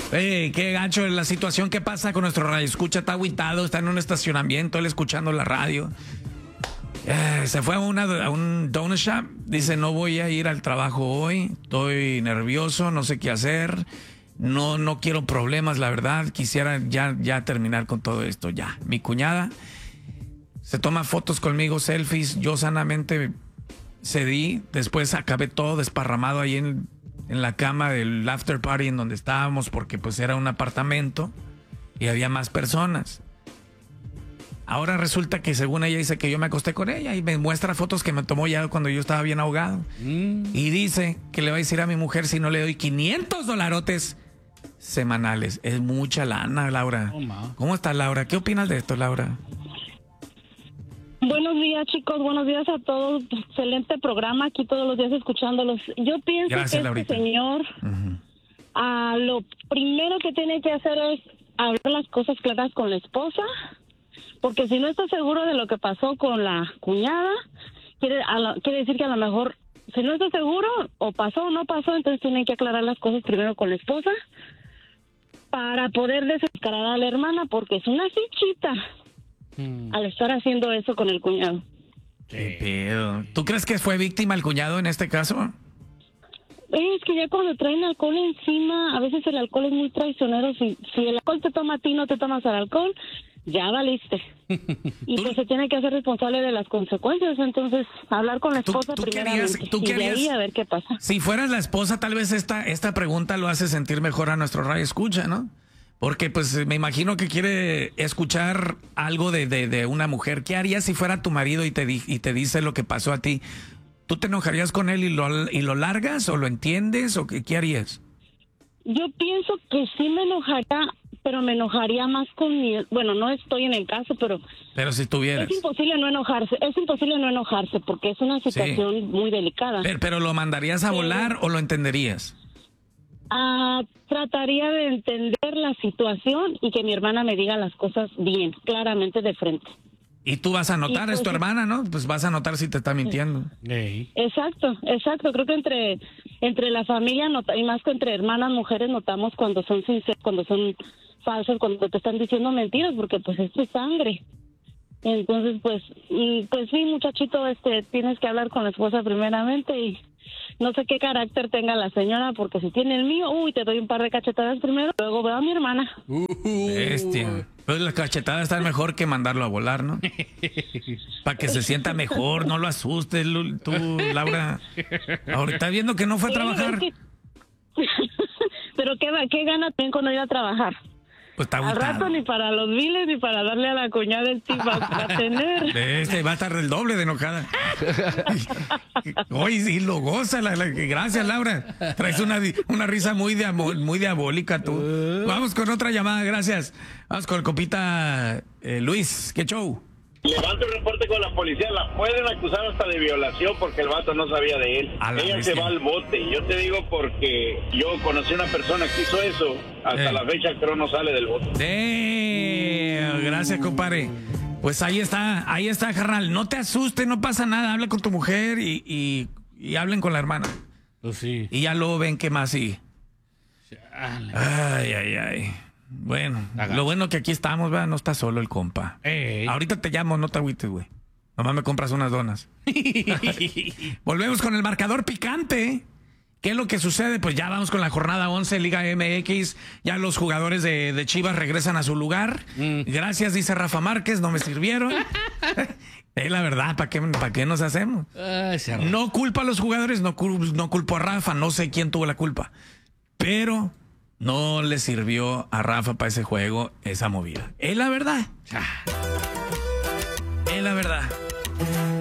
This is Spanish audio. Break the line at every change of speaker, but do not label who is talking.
Qué gacho la situación que pasa con nuestro radio. Escucha, está agüitado, está en un estacionamiento, él escuchando la radio. Se fue a un donut shop. Dice, no voy a ir al trabajo hoy. Estoy nervioso, no sé qué hacer. No quiero problemas, la verdad. Quisiera ya terminar con todo esto, ya. Mi cuñada se toma fotos conmigo, selfies. Yo sanamente cedí. Después acabé todo desparramado ahí en la cama del after party en donde estábamos, porque pues era un apartamento y había más personas. Ahora resulta que según ella dice que yo me acosté con ella y me muestra fotos que me tomó ya cuando yo estaba bien ahogado. Y dice que le va a decir a mi mujer si no le doy $500 semanales. Es mucha lana, Laura. ¿Cómo estás, Laura? ¿Qué opinas de esto, Laura?
Buenos días, chicos. Buenos días a todos. Excelente programa. Aquí todos los días escuchándolos. Yo pienso que
Laurita.
este señor, lo primero que tiene que hacer es hablar las cosas claras con la esposa. Porque si no está seguro de lo que pasó con la cuñada, quiere decir que a lo mejor, si no está seguro, o pasó o no pasó, entonces tienen que aclarar las cosas primero con la esposa para poder desescalar a la hermana, porque es una fichita al estar haciendo eso con el cuñado.
¿Qué pedo? ¿Tú crees que fue víctima el cuñado en este caso?
Es que ya cuando traen alcohol encima, a veces el alcohol es muy traicionero. Si el alcohol te toma a ti, no te tomas al alcohol, ya valiste. Y pues se tiene que hacer responsable de las consecuencias. Entonces, hablar con la esposa primeramente. Y de ahí a ver qué pasa.
Si fueras la esposa, tal vez esta pregunta lo hace sentir mejor a nuestro radio escucha, ¿no? Porque pues me imagino que quiere escuchar algo de una mujer. ¿Qué harías si fuera tu marido y te dice lo que pasó a ti? ¿Tú te enojarías con él y lo largas o lo entiendes o qué harías?
Yo pienso que sí me enojaría, pero me enojaría más con mi... Bueno, no estoy en el caso, pero...
Pero si tuvieras...
Es imposible no enojarse porque es una situación muy delicada.
Pero ¿lo mandarías a volar o lo entenderías?
Trataría de entender la situación y que mi hermana me diga las cosas bien, claramente de frente.
Y tú vas a notar, pues, es tu hermana, ¿no? Pues vas a notar si te está mintiendo.
Sí. Exacto. Creo que entre la familia, y más que entre hermanas mujeres, notamos cuando son sinceras, cuando son falsas, cuando te están diciendo mentiras, porque pues es tu sangre. Entonces, pues sí, muchachito, tienes que hablar con la esposa primeramente y no sé qué carácter tenga la señora, porque si tiene el mío, te doy un par de cachetadas primero, luego veo a mi hermana.
Bestia. Pues las cachetadas están mejor que mandarlo a volar, ¿no? Para que se sienta mejor, no lo asustes, tú, Laura. Ahorita estás viendo que no fue a trabajar.
Pero qué gana también cuando iba a trabajar.
Pues está
al rato ni para los biles ni para darle a la cuñada el tip va a tener.
Va a estar el doble de enojada. Hoy sí lo goza. Gracias, Laura. Traes una risa muy diabólica tú. Vamos con otra llamada, gracias. Vamos con el compita Luis. ¿Qué show?
Levanta un reporte con la policía, la pueden acusar hasta de violación porque el vato no sabía de él. Ella se va al bote. Yo te digo porque yo conocí a una persona que hizo eso. Hasta la fecha creo no sale del bote.
Gracias, compadre. Pues ahí está, carnal. No te asustes, no pasa nada. Habla con tu mujer y hablen con la hermana.
Pues sí.
Y ya luego ven qué más sigue. Ay. Bueno, lo bueno que aquí estamos, ¿verdad? No está solo el compa. Ahorita te llamo, no te agüites, güey. Nomás me compras unas donas. Volvemos con el marcador picante. ¿Qué es lo que sucede? Pues ya vamos con la jornada 11, Liga MX. Ya los jugadores de Chivas regresan a su lugar. Gracias, dice Rafa Márquez, no me sirvieron. Es la verdad, ¿para qué nos hacemos? No culpo a los jugadores, no culpo a Rafa, no sé quién tuvo la culpa. Pero... no le sirvió a Rafa para ese juego esa movida. Es la verdad. Es la verdad.